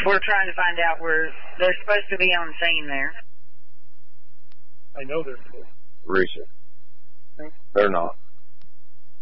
We're trying to find out where they're supposed to be on scene there. I know they're supposed to. Risha. They're not.